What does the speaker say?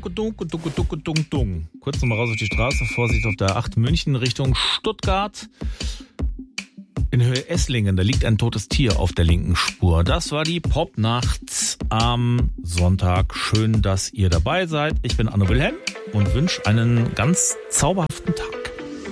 Dung. Kurz nochmal raus auf die Straße, Vorsicht auf der 8 München Richtung Stuttgart. In Höhe Esslingen, da liegt ein totes Tier auf der linken Spur. Das war die Popnacht am Sonntag. Schön, dass ihr dabei seid. Ich bin Anno Wilhelm und wünsche einen ganz zauberhaften Tag.